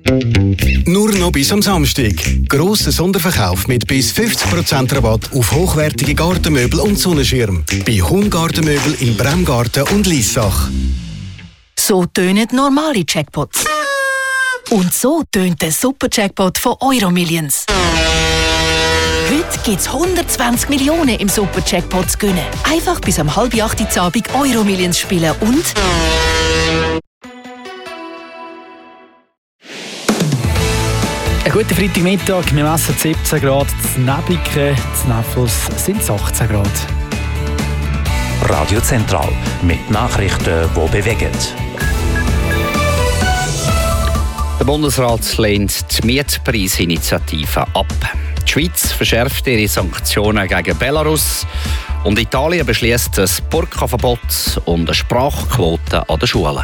Nur noch bis am Samstag. Grosser Sonderverkauf mit bis 50% Rabatt auf hochwertige Gartenmöbel und Sonnenschirm. Bei Hung-Gartenmöbel in Bremgarten und Liessach. So tönen normale Jackpots. Und so tönt der Super-Jackpot von Euromillions. Heute gibt es 120 Millionen im Super-Jackpot zu gewinnen. Einfach bis um 7:30 Uhr Abend Euromillions spielen und... Ein guter Freitagmittag. Wir messen 17 Grad. In Nebiken, in Neffels sind es 18 Grad. Radio Zentral mit Nachrichten, die bewegen. Der Bundesrat lehnt die Mietpreisinitiative ab. Die Schweiz verschärft ihre Sanktionen gegen Belarus und Italien beschließt ein Burka-Verbot und eine Sprachquote an den Schulen.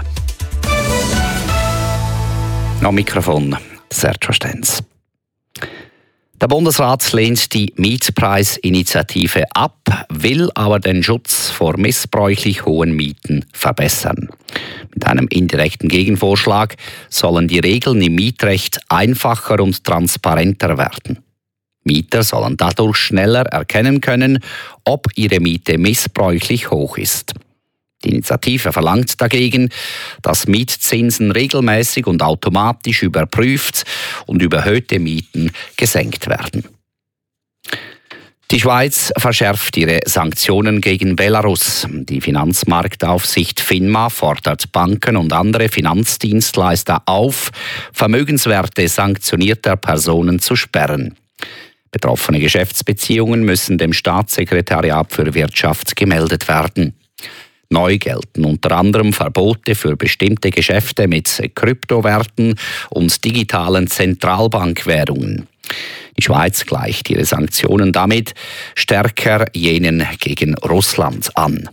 Am Mikrofon Sergio Stenz. Der Bundesrat lehnt die Mietpreisinitiative ab, will aber den Schutz vor missbräuchlich hohen Mieten verbessern. Mit einem indirekten Gegenvorschlag sollen die Regeln im Mietrecht einfacher und transparenter werden. Mieter sollen dadurch schneller erkennen können, ob ihre Miete missbräuchlich hoch ist. Die Initiative verlangt dagegen, dass Mietzinsen regelmäßig und automatisch überprüft und überhöhte Mieten gesenkt werden. Die Schweiz verschärft ihre Sanktionen gegen Belarus. Die Finanzmarktaufsicht FINMA fordert Banken und andere Finanzdienstleister auf, Vermögenswerte sanktionierter Personen zu sperren. Betroffene Geschäftsbeziehungen müssen dem Staatssekretariat für Wirtschaft gemeldet werden. Neu gelten unter anderem Verbote für bestimmte Geschäfte mit Kryptowerten und digitalen Zentralbankwährungen. Die Schweiz gleicht ihre Sanktionen damit stärker jenen gegen Russland an.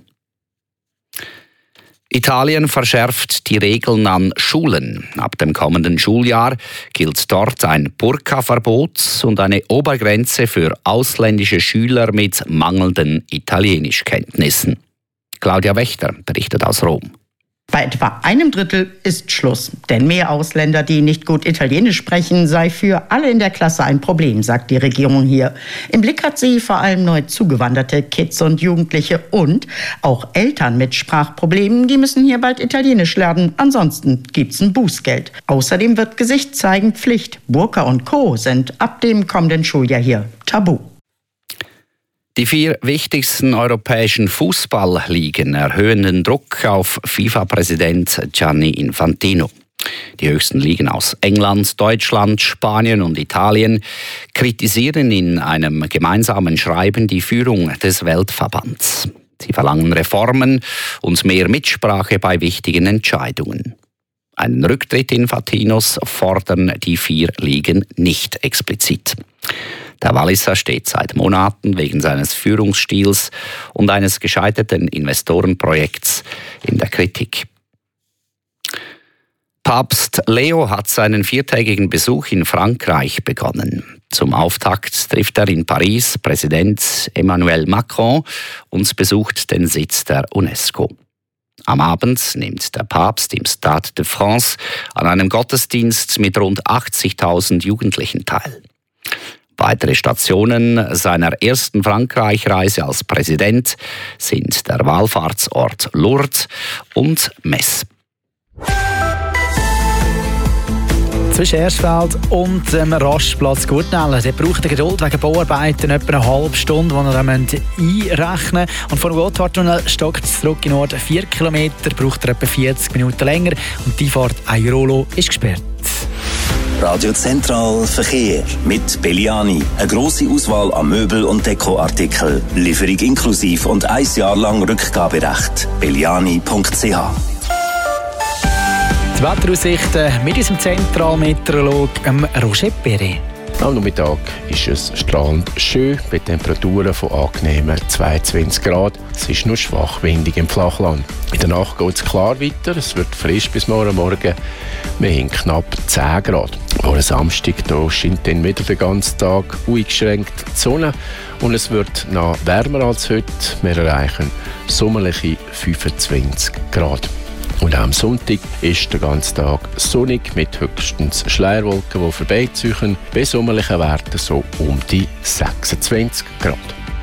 Italien verschärft die Regeln an Schulen. Ab dem kommenden Schuljahr gilt dort ein Burka-Verbot und eine Obergrenze für ausländische Schüler mit mangelnden Italienischkenntnissen. Claudia Wächter berichtet aus Rom. Bei etwa 1/3 ist Schluss. Denn mehr Ausländer, die nicht gut Italienisch sprechen, sei für alle in der Klasse ein Problem, sagt die Regierung hier. Im Blick hat sie vor allem neu zugewanderte Kids und Jugendliche und auch Eltern mit Sprachproblemen, die müssen hier bald Italienisch lernen. Ansonsten gibt's ein Bußgeld. Außerdem wird Gesicht zeigen Pflicht. Burka und Co. sind ab dem kommenden Schuljahr hier tabu. Die 4 wichtigsten europäischen Fußballligen erhöhen den Druck auf FIFA-Präsident Gianni Infantino. Die höchsten Ligen aus England, Deutschland, Spanien und Italien kritisieren in einem gemeinsamen Schreiben die Führung des Weltverbands. Sie verlangen Reformen und mehr Mitsprache bei wichtigen Entscheidungen. Einen Rücktritt Infantinos fordern die 4 Ligen nicht explizit. Der Walliser steht seit Monaten wegen seines Führungsstils und eines gescheiterten Investorenprojekts in der Kritik. Papst Leo hat seinen 4-tägigen Besuch in Frankreich begonnen. Zum Auftakt trifft er in Paris Präsident Emmanuel Macron und besucht den Sitz der UNESCO. Am Abend nimmt der Papst im Stade de France an einem Gottesdienst mit rund 80.000 Jugendlichen teil. Weitere Stationen seiner ersten Frankreich-Reise als Präsident sind der Wallfahrtsort Lourdes und Metz. Zwischen Erstfeld und dem Rastplatz Gurtnellen. Der braucht Geduld wegen Bauarbeiten etwa eine halbe Stunde, die er einrechnen muss. Und vom Gotthardtunnel stockt es zurück in Norden 4 Kilometer, braucht er etwa 40 Minuten länger. Und die Fahrt Airolo ist gesperrt. Radio Zentral Verkehr mit Belliani. Eine grosse Auswahl an Möbel- und Dekoartikeln. Lieferung inklusiv und 1 Jahr lang Rückgaberecht. Belliani.ch. Die Wetteraussichten mit unserem Zentralmeteorologen Roger Perret. Am Nachmittag ist es strahlend schön bei Temperaturen von angenehmen 22 Grad. Es ist nur schwach windig im Flachland. In der Nacht geht es klar weiter. Es wird frisch bis morgen Morgen. Wir haben knapp 10 Grad. Am Samstag da scheint dann wieder den ganzen Tag uneingeschränkt die Sonne. Und es wird noch wärmer als heute. Wir erreichen sommerliche 25 Grad. Und auch am Sonntag ist der ganze Tag sonnig mit höchstens Schleierwolken, die vorbeiziehen, bei sommerlichen Werten so um die 26 Grad.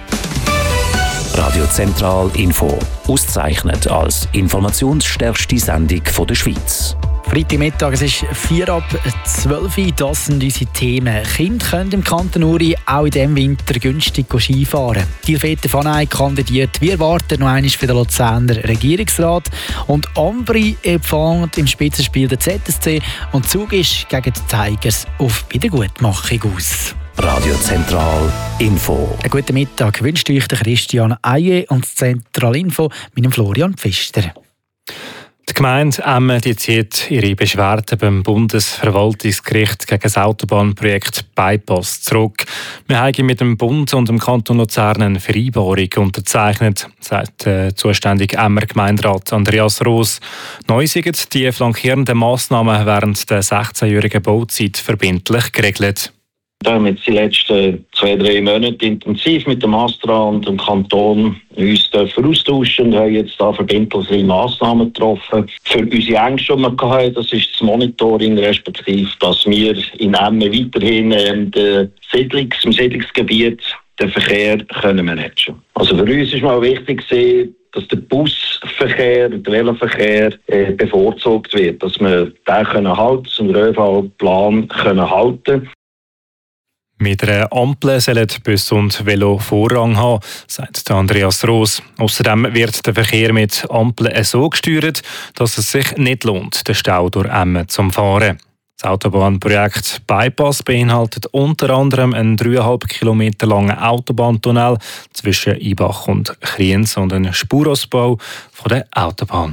Radio Zentral Info, ausgezeichnet als informationsstärkste Sendung der Schweiz. Freitagmittag, es ist 11:04, das sind unsere Themen. Kinder können im Kanton Uri auch in diesem Winter günstig Skifahren. Tilfete Fanei kandidiert, wir warten noch einmal für den Luzerner Regierungsrat. Und Ambri empfängt im Spitzenspiel der ZSC und Zug ist gegen die Tigers auf Wiedergutmachung aus. Radio Zentral Info. Einen guten Mittag wünscht euch der Christian Eie und das Zentral Info mit dem Florian Pfister. Die Gemeinde Emmen zieht ihre Beschwerde beim Bundesverwaltungsgericht gegen das Autobahnprojekt Bypass zurück. Wir haben mit dem Bund und dem Kanton Luzern eine Vereinbarung unterzeichnet, sagt der zuständige Emmer Gemeinderat Andreas Roos. Neu sind die flankierenden Massnahmen während der 16-jährigen Bauzeit verbindlich geregelt. Wir haben jetzt die letzten 2-3 Monate intensiv mit dem Astra und dem Kanton uns austauschen und haben jetzt da verbindliche Massnahmen getroffen. Für unsere Ängste, die wir hatten, das ist das Monitoring, respektive, dass wir in Emmen weiterhin im Siedlungsgebiet den Verkehr können managen. Also für uns ist mal wichtig, dass der Busverkehr, der Veloverkehr bevorzugt wird, dass wir den halten, den ÖV-Plan halten können. Mit einer Ampel sollen Bus und Velo Vorrang haben, sagt Andreas Roos. Außerdem wird der Verkehr mit Ampeln so gesteuert, dass es sich nicht lohnt, den Stau durch Emmen zu fahren. Das Autobahnprojekt Bypass beinhaltet unter anderem einen 3,5 Kilometer langen Autobahntunnel zwischen Ibach und Kriens und einen Spurausbau von der Autobahn.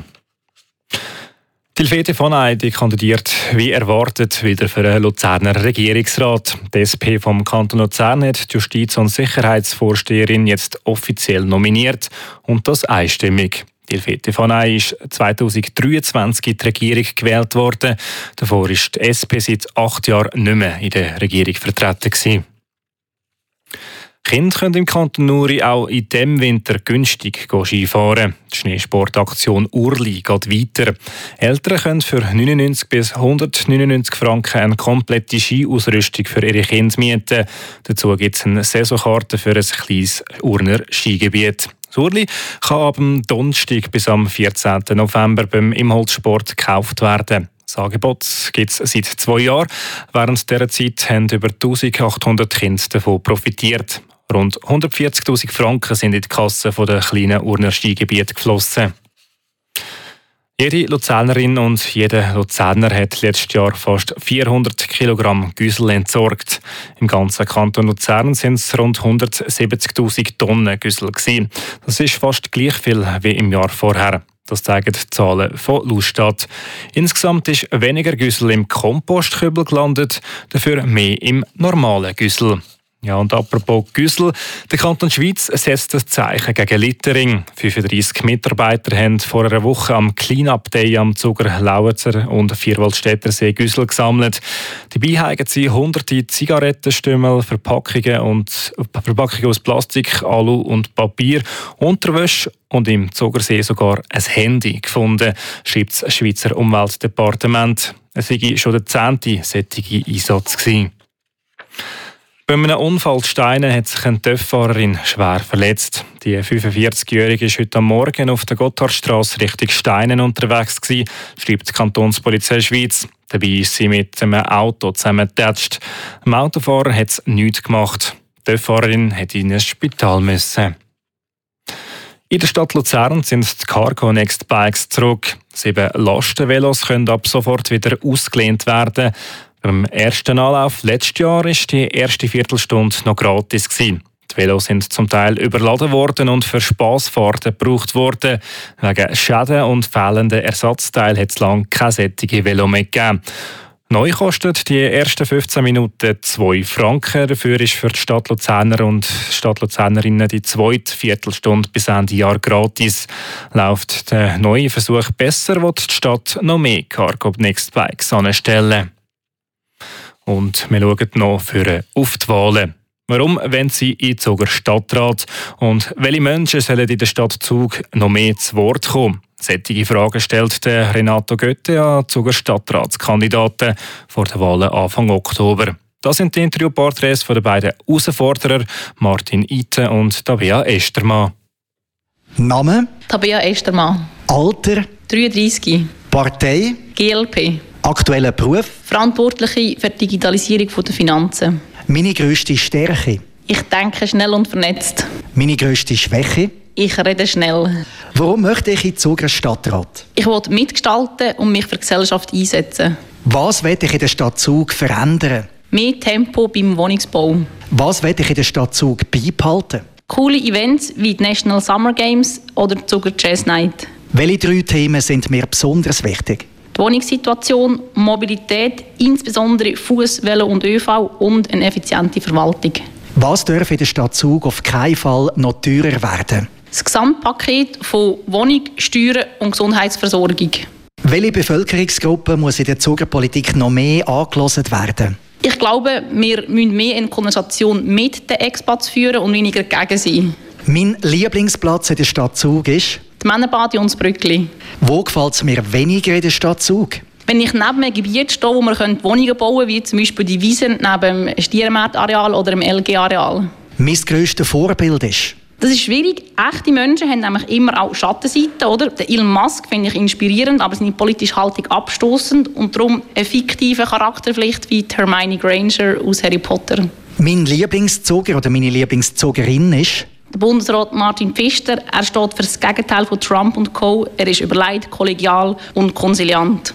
Tilfete Fanei kandidiert wie erwartet wieder für den Luzerner Regierungsrat. Die SP vom Kanton Luzern hat die Justiz- und Sicherheitsvorsteherin jetzt offiziell nominiert und das einstimmig. Tilfete Fanei ist 2023 in die Regierung gewählt worden. Davor ist die SP seit 8 Jahren nicht mehr in der Regierung vertreten gewesen. Kinder können im Kanton Uri auch in diesem Winter günstig Skifahren. Die Schneesportaktion Urli geht weiter. Eltern können für 99 bis 199 Franken eine komplette Skiausrüstung für ihre Kinder mieten. Dazu gibt es eine Saisonkarte für ein kleines Urner Skigebiet. Das Urli kann ab dem Donnerstag bis am 14. November beim Imholzsport gekauft werden. Das Angebot gibt es seit 2 Jahren. Während dieser Zeit haben über 1800 Kinder davon profitiert. Rund 140'000 Franken sind in die Kasse der kleinen Urner Skigebiete geflossen. Jede Luzernerin und jeder Luzerner hat letztes Jahr fast 400 Kilogramm Güssel entsorgt. Im ganzen Kanton Luzern sind es rund 170'000 Tonnen Güssel gewesen. Das ist fast gleich viel wie im Jahr vorher. Das zeigen die Zahlen von Lustat. Insgesamt ist weniger Güssel im Kompostkübel gelandet, dafür mehr im normalen Güssel. Ja, und apropos Güssel, der Kanton Schweiz setzt das Zeichen gegen Littering. 35 Mitarbeiter haben vor einer Woche am Clean-Up Day am Zuger Lauetzer und Vierwaldstätter See Güssel gesammelt. Dabei haben sie hunderte Zigarettenstümmel, Verpackungen aus Plastik, Alu und Papier, Unterwäsche und im Zugersee sogar ein Handy gefunden, schreibt das Schweizer Umweltdepartement. Es war schon der 10. solche Einsatz gewesen. Bei einem Unfall in Steinen hat sich eine TÜV-Fahrerin schwer verletzt. Die 45-Jährige war heute Morgen auf der Gotthardstrasse Richtung Steinen unterwegs gewesen, schreibt die Kantonspolizei Schweiz. Dabei ist sie mit einem Auto zusammengetatscht. Dem Autofahrer hat es nichts gemacht. Die TÜV-Fahrerin hätte in ein Spital müssen. In der Stadt Luzern sind die Cargo Next Bikes zurück. 7 Lastenvelos können ab sofort wieder ausgelehnt werden. Beim ersten Anlauf letztes Jahr war die erste Viertelstunde noch gratis gewesen. Die Velos sind zum Teil überladen worden und für Spassfahrten gebraucht worden. Wegen Schäden und fehlenden Ersatzteilen hat es lange keine solche Velo mehr gegeben. Neu kostet die ersten 15 Minuten 2 Franken. Dafür ist für die Stadt Luzerner und Stadtluzernerinnen die zweite Viertelstunde bis Ende Jahr gratis. Läuft der neue Versuch besser, wird die Stadt noch mehr Cargo Next Bikes anstellen. Und wir schauen noch für auf die Wahlen. Warum wollen Sie in den Zuger Stadtrat? Und welche Menschen sollen in der Stadt Zug noch mehr zu Wort kommen? Solche Fragen stellt Renato Götte an Zuger Stadtratskandidaten vor den Wahlen Anfang Oktober. Das sind die Interviewporträts der beiden Herausforderer, Martin Iten und Tabea Estermann. Name? Tabea Estermann. Alter? 33. Partei? GLP. Aktueller Beruf? Verantwortliche für die Digitalisierung der Finanzen. Meine grösste Stärke? Ich denke schnell und vernetzt. Meine grösste Schwäche? Ich rede schnell. Warum möchte ich in Zuger Stadtrat? Ich will mitgestalten und mich für die Gesellschaft einsetzen. Was will ich in der Stadt Zug verändern? Mehr Tempo beim Wohnungsbau. Was will ich in der Stadt Zug beibehalten? Coole Events wie die National Summer Games oder die Zuger Jazz Night. Welche 3 Themen sind mir besonders wichtig? Die Wohnungssituation, Mobilität, insbesondere Fuss, Velo und ÖV und eine effiziente Verwaltung. Was darf in der Stadt Zug auf keinen Fall noch teurer werden? Das Gesamtpaket von Wohnung, Steuern und Gesundheitsversorgung. Welche Bevölkerungsgruppe muss in der Zuger Politik noch mehr angehört werden? Ich glaube, wir müssen mehr in Konversation mit den Expats führen und weniger gegen sie. Mein Lieblingsplatz in der Stadt Zug ist? Die Männerbade und das Brückli. Wo gefällt es mir weniger in der Stadt Zug? Wenn ich neben einem Gebiet stehe, wo wir Wohnungen bauen können, wie zum Beispiel die Wiesen neben dem Stiermarkt-Areal oder dem LG-Areal. Mein grösstes Vorbild ist? Das ist schwierig. Echte Menschen haben nämlich immer auch Schattenseiten, oder? Der Elon Musk finde ich inspirierend, aber seine politische Haltung abstoßend und darum eine fiktive Charakterpflicht wie die Hermione Granger aus Harry Potter. Mein Lieblingszuger oder meine Lieblingszugerin ist? Der Bundesrat Martin Pfister. Er steht für das Gegenteil von Trump und Co. Er ist überlegt, kollegial und konsiliant.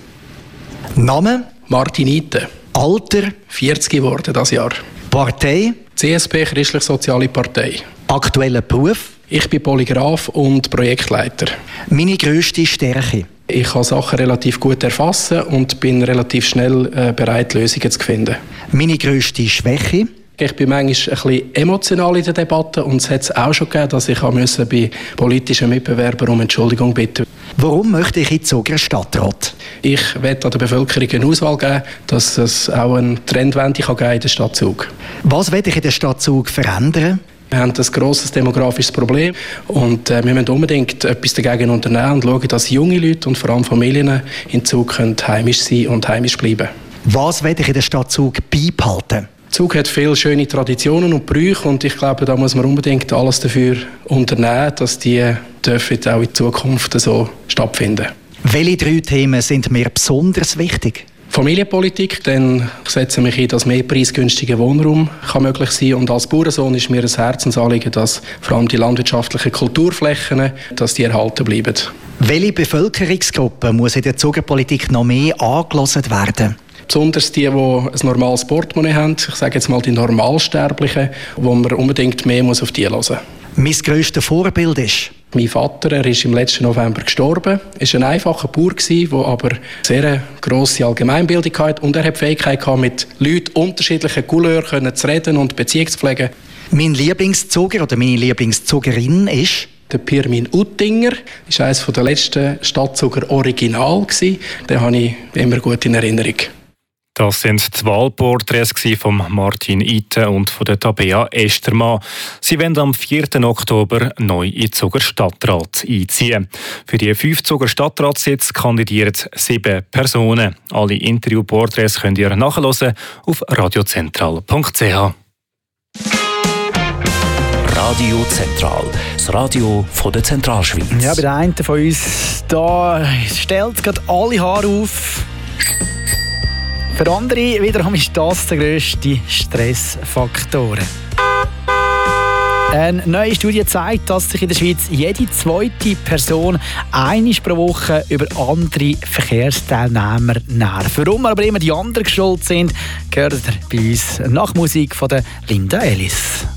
Name? Martin Iten. Alter? 40 geworden dieses Jahr. Partei? CSP, Christlich-Soziale Partei. Aktueller Beruf? Ich bin Polygraph und Projektleiter. Meine grösste Stärke? Ich kann Sachen relativ gut erfassen und bin relativ schnell bereit, Lösungen zu finden. Meine grösste Schwäche? Ich bin manchmal ein bisschen emotional in der Debatte und es hat es auch schon gegeben, dass ich bei politischen Mitbewerbern um Entschuldigung bitten. Warum möchte ich in Zuger Stadtrat? Ich möchte an der Bevölkerung eine Auswahl geben, dass es auch eine Trendwende geben kann in der Stadt Zug. Was will ich in der Stadt Zug verändern? Wir haben ein grosses demografisches Problem und wir müssen unbedingt etwas dagegen unternehmen und schauen, dass junge Leute und vor allem Familien in Zug heimisch sein und heimisch bleiben. Was will ich in der Stadt Zug beibehalten? Zug hat viele schöne Traditionen und Brüche und ich glaube, da muss man unbedingt alles dafür unternehmen, dass die dürfen auch in Zukunft so stattfinden. Welche 3 Themen sind mir besonders wichtig? Familienpolitik, dann setze ich mich ein, dass mehr preisgünstiger Wohnraum kann möglich sein und als Bauernsohn ist mir ein Herzensanliegen, dass vor allem die landwirtschaftlichen Kulturflächen, dass die erhalten bleiben. Welche Bevölkerungsgruppe muss in der Zugerpolitik noch mehr angehört werden? Besonders die ein normales Portemonnaie haben, ich sage jetzt mal die Normalsterblichen, wo man unbedingt mehr auf die hören muss. Mein grösstes Vorbild ist? Mein Vater, er ist im letzten November gestorben. Er war ein einfacher Bauer, der aber sehr grosse Allgemeinbildung hatte und er hat die Fähigkeit gehabt, mit Leuten unterschiedlicher Couleur zu reden und Beziehungen zu pflegen. Mein Lieblingszuger oder meine Lieblingszugerin ist? Der Pirmin Uttinger war eines der letzten Stadtzuger Original. Den habe ich immer gut in Erinnerung. Das sind die Wahlporträts von Martin Iten und von der Tabea Estermann. Sie werden am 4. Oktober neu in den Zuger Stadtrat einziehen. Für die 5 Zuger Stadtratssitze kandidieren 7 Personen. Alle Interviewporträts könnt ihr nachhören auf radiozentral.ch. Radio Zentral, das Radio von der Zentralschweiz. Ja, bei der einen von uns da stellt gerade alle Haare auf. Für andere wiederum ist das der grösste Stressfaktor. Eine neue Studie zeigt, dass sich in der Schweiz jede 2. Person einmal pro Woche über andere Verkehrsteilnehmer nervt. Warum aber immer die anderen schuld sind, gehört bei uns nach Musik von der Linda Ellis.